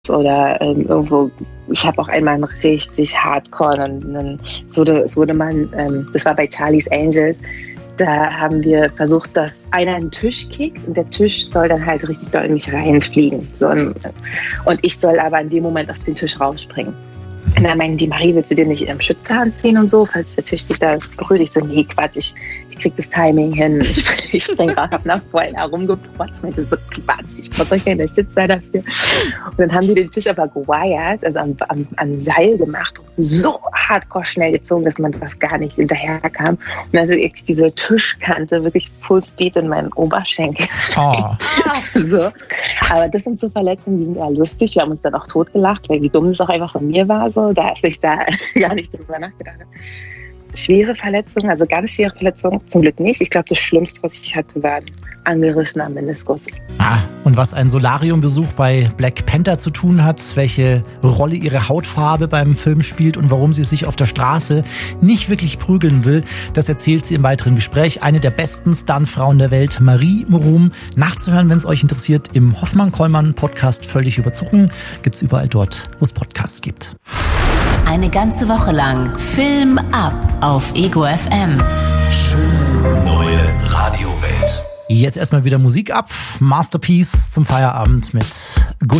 oder irgendwo. Ich habe auch einmal einen richtig hardcore, es wurde mal, das war bei Charlie's Angels, da haben wir versucht, dass einer einen Tisch kickt und der Tisch soll dann halt richtig doll in mich reinfliegen. Und ich soll aber in dem Moment auf den Tisch rausspringen. Und dann meinen die, Marie, willst du dir nicht Schütze anziehen und so, falls der Tisch dich da berührt? Ich so, nee, Quatsch, ich krieg das Timing hin. Ich spring gerade auf nach vorne herumgeprotzt. Und ich so, Quatsch, ich brauche doch keine Schütze dafür. Und dann haben die den Tisch aber gewired, also am Seil gemacht und so hardcore schnell gezogen, dass man das gar nicht hinterherkam. Und also ich diese Tischkante wirklich full speed in meinen Oberschenkel. Oh. So. Aber das sind so Verletzungen, die sind ja lustig. Wir haben uns dann auch totgelacht, weil wie dumm es auch einfach von mir war. So, da ich da gar nicht drüber nachgedacht habe. Schwere Verletzungen, also ganz schwere Verletzungen, zum Glück nicht. Ich glaube, das Schlimmste, was ich hatte, war ein angerissener Meniskus. Und was ein Solariumbesuch bei Black Panther zu tun hat, welche Rolle ihre Hautfarbe beim Film spielt und warum sie sich auf der Straße nicht wirklich prügeln will, das erzählt sie im weiteren Gespräch. Eine der besten Stuntfrauen der Welt, Marie Morum. Nachzuhören, wenn es euch interessiert, im Hoffmann-Kollmann-Podcast Völlig überzogen. Gibt's überall dort, wo es Podcasts gibt. Eine ganze Woche lang Film ab auf Ego FM. Schöne neue Radiowelt. Jetzt erstmal wieder Musik ab. Masterpiece zum Feierabend mit Good